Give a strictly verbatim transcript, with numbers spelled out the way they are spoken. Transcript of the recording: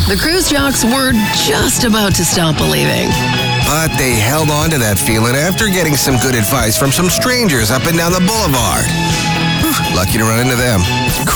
The cruise jocks were just about to stop believing. But they held on to that feeling after getting some good advice from some strangers up and down the boulevard. Whew, lucky to run into them.